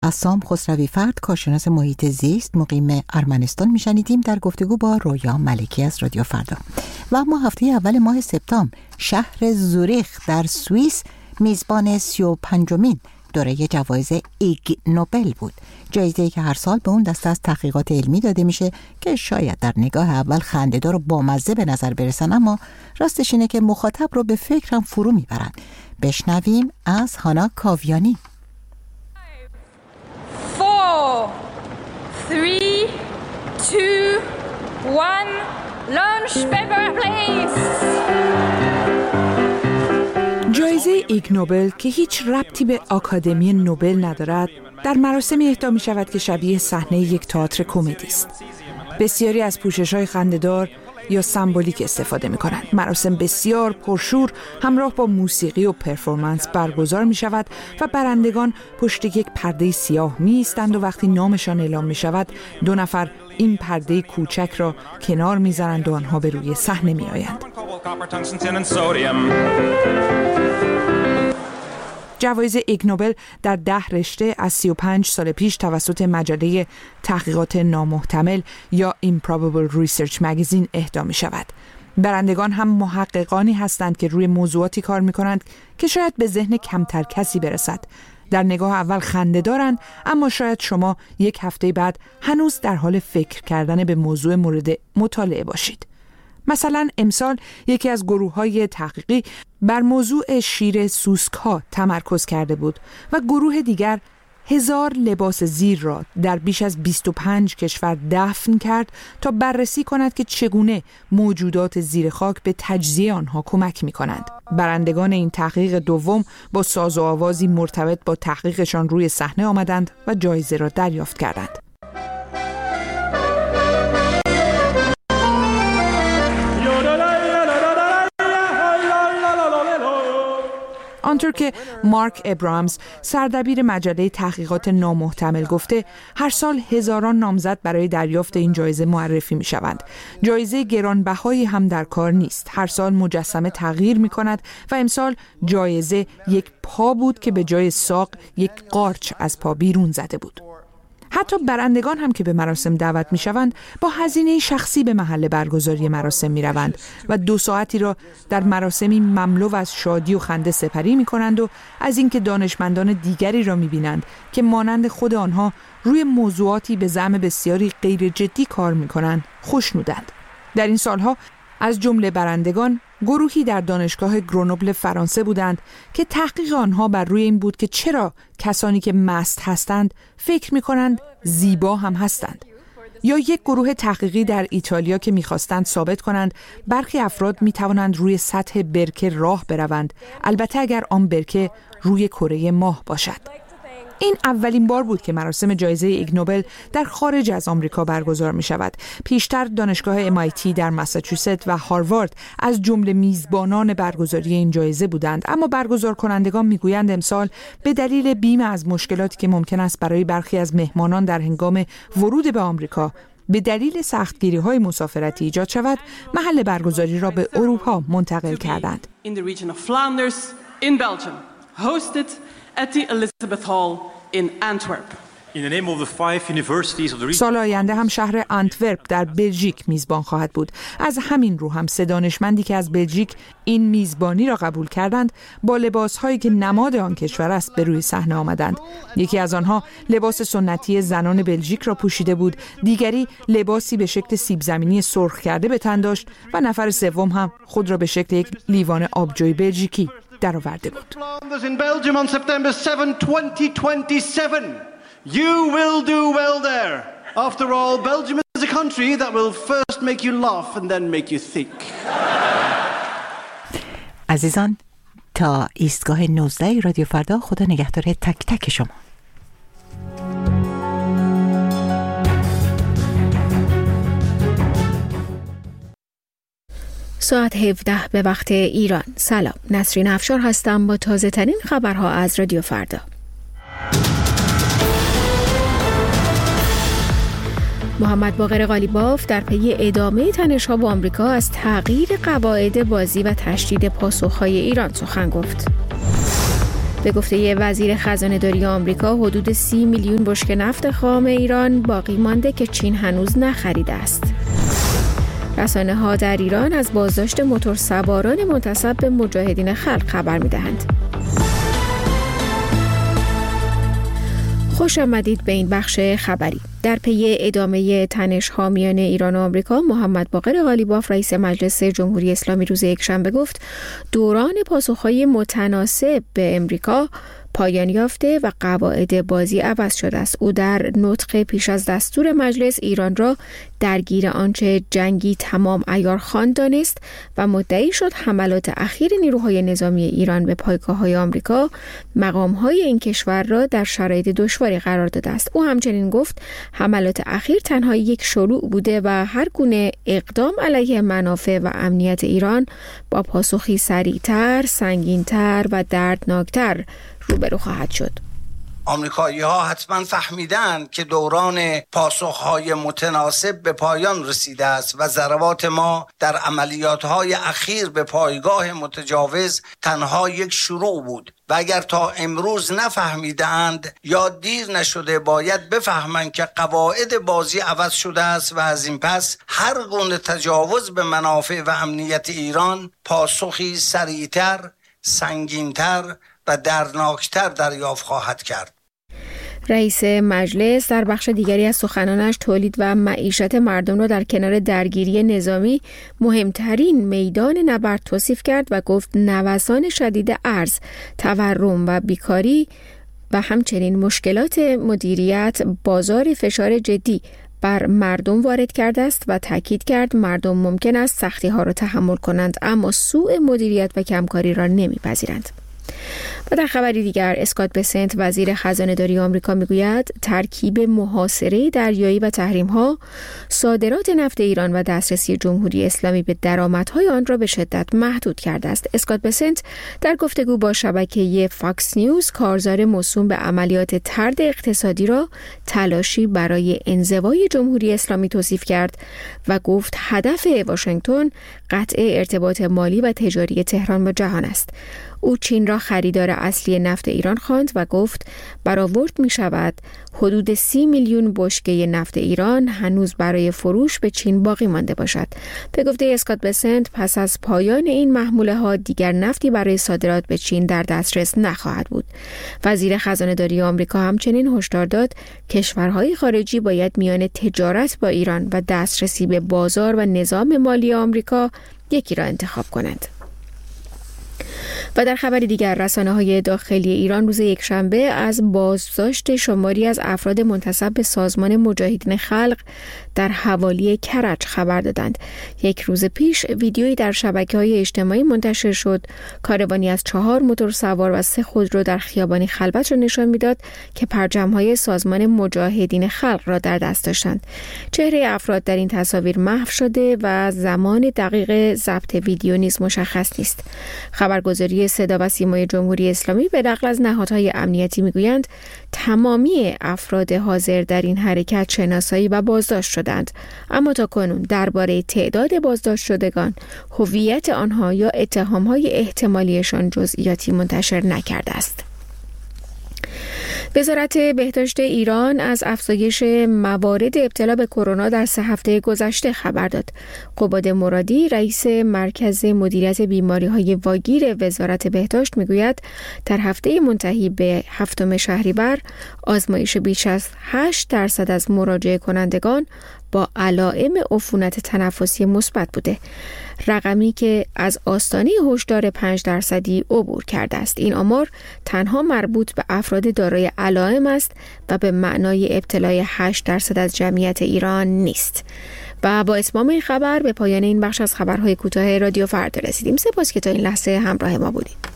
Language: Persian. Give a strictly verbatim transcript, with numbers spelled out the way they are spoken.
عصام خسروی فرد، کارشناس محیط زیست مقیم ارمنستان میشنیدیم در گفتگو با رویا ملکی از رادیو فردا. و اما هفته اول ماه سپتامبر شهر زوریخ در سوئیس میزبان سی و پنجمین دوره جوایز ایگ نوبل بود. جایزه‌ای که هر سال به اون دسته از تحقیقات علمی داده میشه که شاید در نگاه اول خنده‌دار و بامزه به نظر برسن، اما راستش اینه که مخاطب رو به فکرم فرو میبرن. بشنویم از هانا کاویانی. four, three, two, one, launch paper please. جایزه ایگ نوبل که هیچ ربطی به آکادمی نوبل ندارد، در مراسمی اهدا می شود که شبیه صحنه یک تئاتر کمدی است. بسیاری از پوشش‌های خنده‌دار یا سمبولیک استفاده می کنند. مراسم بسیار پرشور همراه با موسیقی و پرفورمنس برگزار می شود و برندگان پشت یک پرده سیاه می ایستند و وقتی نامشان اعلام می شود دو نفر این پرده کوچک را کنار می زنند و آنها به روی صحنه می آیند. جوایز ایگ نوبل در ده رشته از سی و پنج سال پیش توسط مجله تحقیقات نامحتمل یا Improbable Research Magazine اهدا می شود. برندگان هم محققانی هستند که روی موضوعاتی کار می کنند که شاید به ذهن کمتر کسی برسد. در نگاه اول خنده دارند، اما شاید شما یک هفته بعد هنوز در حال فکر کردن به موضوع مورد مطالعه باشید. مثلا امسال یکی از گروه‌های تحقیقی بر موضوع شیر سوسک‌ها تمرکز کرده بود و گروه دیگر هزار لباس زیر را در بیش از بیست و پنج کشور دفن کرد تا بررسی کند که چگونه موجودات زیر خاک به تجزیه آنها کمک می‌کنند. برندگان این تحقیق دوم با ساز و آوازی مرتبط با تحقیقشان روی صحنه آمدند و جایزه را دریافت کردند. آنطور که مارک ابرامز سردبیر مجله تحقیقات نامحتمل گفته، هر سال هزاران نامزد برای دریافت این جایزه معرفی می شوند. جایزه گرانبهایی هم در کار نیست. هر سال مجسمه تغییر می کند و امسال جایزه یک پا بود که به جای ساق یک قارچ از پا بیرون زده بود. حتی برندگان هم که به مراسم دعوت می شوند با هزینه شخصی به محل برگزاری مراسم می روند و دو ساعتی را در مراسمی مملو از شادی و خنده سپری می کنند و از اینکه دانشمندان دیگری را می بینند که مانند خود آنها روی موضوعاتی به زعم بسیاری غیر جدی کار می کنند خوشنودند. در این سالها از جمله برندگان گروهی در دانشگاه گرونوبل فرانسه بودند که تحقیق آنها بر روی این بود که چرا کسانی که مست هستند فکر می‌کنند زیبا هم هستند. یا یک گروه تحقیقی در ایتالیا که می‌خواستند ثابت کنند برخی افراد می‌توانند روی سطح برکه راه بروند، البته اگر آن برکه روی کره ماه باشد. این اولین بار بود که مراسم جایزه ایگ نوبل در خارج از آمریکا برگزار می شود. پیشتر دانشگاه ام آی تی در ماساچوست و هاروارد از جمله میزبانان برگزاری این جایزه بودند، اما برگزار کنندگان می گویند امسال به دلیل بیم از مشکلاتی که ممکن است برای برخی از مهمانان در هنگام ورود به آمریکا به دلیل سختگیری‌های مسافرتی ایجاد شود، محل برگزاری را به اروپا منتقل کردند. At the Elizabeth Hall in Antwerp. In the name of the five universities of the region. سال آینده هم شهر آنتورپ در بلژیک میزبان خواهد بود. از همین رو هم سه دانشمندی که از بلژیک این میزبانی را قبول کردند با لباس‌هایی که نماد آن کشور است به روی صحنه آمدند. یکی از آنها لباس سنتی زنان بلژیک را پوشیده بود، دیگری لباسی به شکل سیب زمینی سرخ کرده به تن داشت و نفر سوم هم خود را به شکل یک لیوان آبجوی بلژیکی درآورده بود. In Belgium on September seventh, twenty twenty-seven. You will do well there. After all, Belgium is a country that will first make you laugh and then make you think. عزیزان، تا ایستگاه نوزده رادیو فردا، خدا نگهدار تک تک شما. ساعت هفده به وقت ایران. سلام، نسرین افشار هستم با تازه ترین خبرها از رادیو فردا. محمد باقر قالیباف در پی ادامه تنش‌ها با آمریکا از تغییر قواعد بازی و تشدید پاسخ‌های ایران سخن گفت. به گفته وزیر خزانه‌داری آمریکا، حدود سی میلیون بشکه نفت خام ایران باقی مانده که چین هنوز نخریده است. رسانه ها در ایران از بازداشت موتورسواران منتسب به مجاهدین خلق خبر می‌دهند. خوش آمدید به این بخش خبری. در پی ادامه تنش حامیان ایران و آمریکا، محمد باقر قالیباف رئیس مجلس جمهوری اسلامی روز یکشنبه گفت دوران پاسخهای متناسب به امریکا پایان یافته و قواعد بازی عوض شده است. او در نطق پیش از دستور مجلس ایران را درگیر آنچه جنگی تمام عیار خواند دانست و مدعی شد حملات اخیر نیروهای نظامی ایران به پایگاه‌های آمریکا مقام‌های این کشور را در شرایط دشواری قرار داده است. او همچنین گفت حملات اخیر تنها یک شروع بوده و هر گونه اقدام علیه منافع و امنیت ایران با پاسخی سریع‌تر، سنگین‌تر و دردناکتر روبرو خواهد شد. آمریکایی ها حتما فهمیدند که دوران پاسخهای متناسب به پایان رسیده است و ضربات ما در عملیات های اخیر به پایگاه متجاوز تنها یک شروع بود و اگر تا امروز نفهمیدند یا دیر نشده باید بفهمند که قواعد بازی عوض شده است و از این پس هر گونه تجاوز به منافع و امنیت ایران پاسخی سریعتر، سنگینتر و دردناکتر دریافت خواهد کرد. رئیس مجلس در بخش دیگری از سخنانش تولید و معیشت مردم را در کنار درگیری نظامی مهمترین میدان نبرد توصیف کرد و گفت نوسان شدید ارز، تورم و بیکاری و همچنین مشکلات مدیریت بازار فشار جدی بر مردم وارد کرده است و تاکید کرد مردم ممکن است سختی ها را تحمل کنند اما سوء مدیریت و کمکاری را نمیپذیرند. و در خبری دیگر، اسکات بسنت وزیر خزانه‌داری آمریکا میگوید ترکیب محاصره دریایی و تحریم‌ها صادرات نفت ایران و دسترسی جمهوری اسلامی به درآمدهای آن را به شدت محدود کرده است. اسکات بسنت در گفتگو با شبکه فاکس نیوز کارزار موسوم به عملیات طرد اقتصادی را تلاشی برای انزوای جمهوری اسلامی توصیف کرد و گفت هدف واشنگتن قطع ارتباط مالی و تجاری تهران با جهان است. او چین را خریدار اصلی نفت ایران خواند و گفت برآورد می شود حدود سی میلیون بشکه نفت ایران هنوز برای فروش به چین باقی مانده باشد. به گفته اسکات بسنت پس از پایان این محموله ها دیگر نفتی برای صادرات به چین در دسترس نخواهد بود. وزیر خزانه‌داری آمریکا همچنین هشدار داد کشورهای خارجی باید میان تجارت با ایران و دسترسی به بازار و نظام مالی آمریکا یکی را انتخاب کنند. و در خبر دیگر، رسانه‌های داخلی ایران روز یکشنبه از بازداشت شماری از افراد منتسب به سازمان مجاهدین خلق در حوالی کرج خبر دادند. یک روز پیش ویدیویی در شبکه‌های اجتماعی منتشر شد. کاروانی از چهار موتور سوار و سه خودرو در خیابانی خلوت را نشان می‌داد که پرچم‌های سازمان مجاهدین خلق را در دست داشتند. چهره افراد در این تصاویر محو شده و زمان دقیق ضبط ویدیو نیز مشخص نیست. خبرگزاری صدا و سیمای جمهوری اسلامی به نقل از نهادهای امنیتی میگویند تمامی افراد حاضر در این حرکت شناسایی و بازداشت شدند، اما تاکنون درباره تعداد بازداشت شدگان، هویت آنها یا اتهامهای احتمالیشان جزئیاتی منتشر نکرده است. وزارت بهداشت ایران از افزایش موارد ابتلا به کرونا در سه هفته گذشته خبر داد. قباد مرادی رئیس مرکز مدیریت بیماری‌های واگیر وزارت بهداشت میگوید در هفته منتهی به هفتم شهریور آزمایش بیش از هشت درصد از مراجعه کنندگان با علائم عفونت تنفسی مثبت بوده، رقمی که از آستانه هشدار پنج درصدی عبور کرده است. این آمار تنها مربوط به افراد دارای علائم است و به معنای ابتلای هشت درصد از جمعیت ایران نیست. و با اتمام این خبر به پایان این بخش از خبرهای کوتاه رادیو فردا رسیدیم. سپاس که تا این لحظه همراه ما بودید.